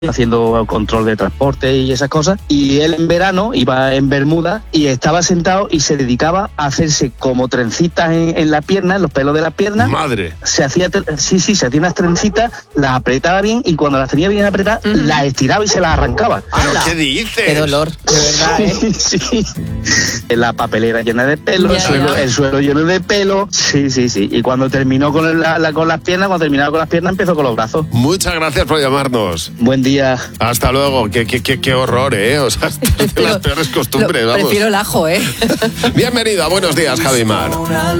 haciendo control de transporte y esas cosas, y él en verano iba en bermuda y estaba sentado y se dedicaba a hacerse como trencitas en la pierna, en los pelos de las piernas. Madre. Se hacía unas trencitas, las apretaba bien y cuando las tenía bien apretadas, las estiraba y se las arrancaba. ¿Pero qué dices? Qué dolor, de verdad, ¿eh? Sí. La papelera llena de pelo, el suelo lleno de pelo. Sí. Y cuando terminó con las piernas, empezó con los brazos. Muchas gracias por llamarnos. Buen día. Hasta luego. Qué horror, ¿eh? O sea, de las peores costumbres, vamos. Prefiero el ajo, ¿eh? Bienvenida, buenos días, Javi Mar.